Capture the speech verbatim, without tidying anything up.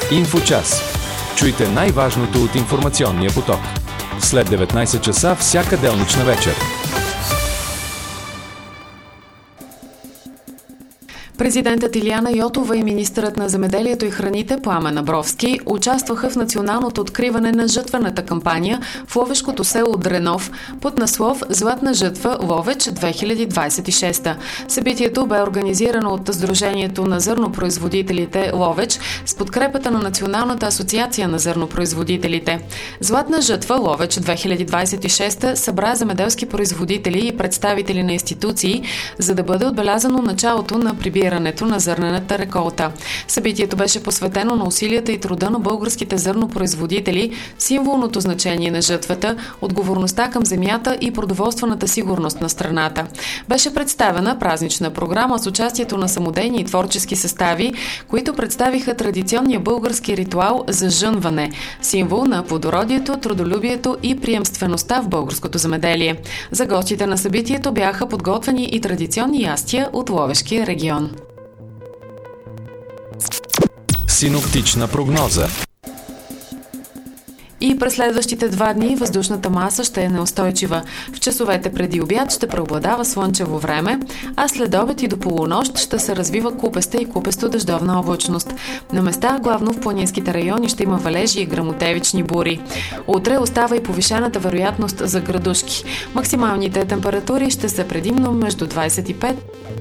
Инфочас. Чуйте най-важното от информационния поток. След деветнайсет часа всяка делнична вечер. Президентът Илияна Йотова и министърът на земеделието и храните Пламен Абровски участваха в националното откриване на жътвената кампания в ловешкото село Дренов под наслов «Златна жътва Ловеч две хиляди двайсет и шеста». Събитието бе организирано от Сдружението на зърнопроизводителите Ловеч с подкрепата на Националната асоциация на зърнопроизводителите. Златна жътва Ловеч две хиляди двайсет и шеста събра земеделски производители и представители на институции, за да бъде отбелязано началото на прибирането на зърнената реколта. Събитието беше посветено на усилията и труда на българските зърнопроизводители, символното значение на жътвата, отговорността към земята и продоволствената сигурност на страната. Беше представена празнична програма с участието на самодейни и творчески състави, които представиха традиционния български ритуал за жънване, символ на плодородието, трудолюбието и приемствеността в българското земеделие. За гостите на събитието бяха подготвени и традиционни ястия от Ловешкия регион. Синоптична прогноза. И през следващите два дни въздушната маса ще е неустойчива. В часовете преди обяд ще преобладава слънчево време, а след обед и до полунощ ще се развива купеста и купесто дъждовна облачност. На места, главно в планинските райони, ще има валежи и гръмотевични бури. Утре остава и повишената вероятност за градушки. Максималните температури ще са предимно между двайсет и пет